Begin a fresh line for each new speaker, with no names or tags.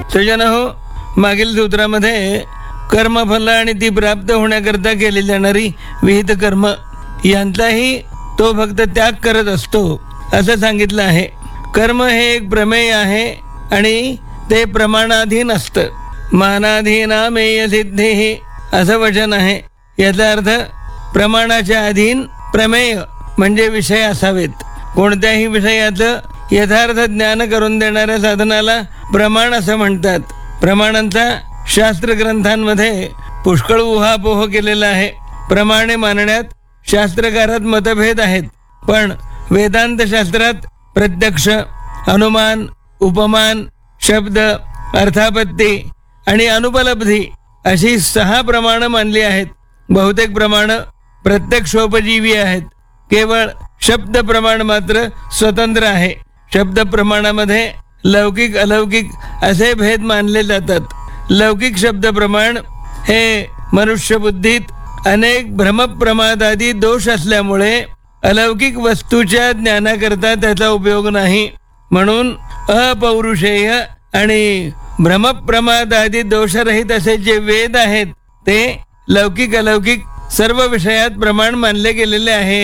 सजन हो, मागील सूत्रामध्ये कर्मफल आणि ती प्राप्त होण्याकरता केली जाणारी विहित कर्म यांचाही तो फक्त त्याग करत असतो असं सांगितलं आहे. कर्म हे एक प्रमेय आहे आणि ते प्रमाणाधीन असतं. मानाधीनामेय सिद्धी असं वचन आहे. याचा अर्थ प्रमाणाच्या अधीन प्रमेय म्हणजे विषय असावेत. कोणत्याही विषयाचं यथार्थ ज्ञान करून देणाऱ्या साधनाला प्रमाण असं म्हणतात. प्रमाणांचा शास्त्र ग्रंथांमध्ये पुष्कळ उहापोह केलेला आहे. प्रमाणे मानण्यात शास्त्रकारात मतभेद आहेत, पण वेदांत शास्त्रात प्रत्यक्ष, अनुमान, उपमान, शब्द, अर्थापत्ती आणि अनुपलब्धी अशी 6 प्रमाणं मानली आहेत. बहुतेक प्रमाणं प्रत्यक्षोपजीवी आहेत. केवळ शब्द प्रमाण मात्र स्वतंत्र आहे. शब्द प्रमाणामध्ये लौकिक अलौकिक असे भेद मानले जातात. लौकिक शब्द प्रमाण हे मनुष्य बुद्धीत अनेक भ्रमप्रमादादी दोष असल्यामुळे अलौकिक वस्तूच्या ज्ञानाकरता त्याचा उपयोग नाही. म्हणून अपौरुषेय आणि भ्रमप्रमादादी दोषरहित असे जे वेद आहेत ते लौकिक अलौकिक सर्व विषयात प्रमाण मानले गेलेले आहे.